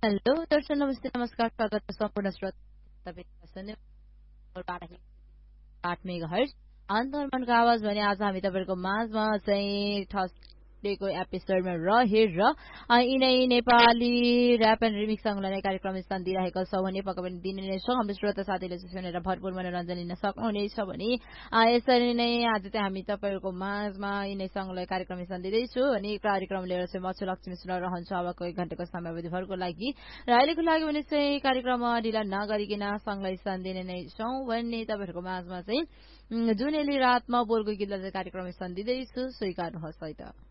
hello दर्शक नमस्ते नमस्कार स्वागत छ सम्पूर्ण श्रोता तपाईहरुलाई सुन्ने 8 मेगाहर्ज अन्तर्मनको आवाज भने आज हामी तपाईहरुको माझमा चाहिँ थर्सडेको एपिसोडमा रहेर यिनै नेपाली र्याप एन्ड रिमिक्स संलग्न कार्यक्रम स्थान दिइरहेका छौं भने पक्कै पनि दिने नै छौं हाम्रो श्रोता साथीले सुनेर भरपूर मनोरञ्जन लिन सक्नुहुनेछ भने यसरी नै आज चाहिँ हामी तपाईहरुको माझमा यिनै संलग्न कार्यक्रम स्थान दिदैछु अनि कार्यक्रम लिएर चाहिँ म छु लक्ष्मी सुनार रहन्छु अबको 1 घण्टाको समयावधि भरको लागि र अहिलेको लागि भने चाहिँ कार्यक्रममा ढिला नगरिकन संगलाई स्थान दिने नै छौं भन्ने तपाईहरुको माझमा चाहिँ जुनेली रातमा बोलको गीतलाई कार्यक्रम स्थान दिदैछु स्वीकार्नुहोस् है त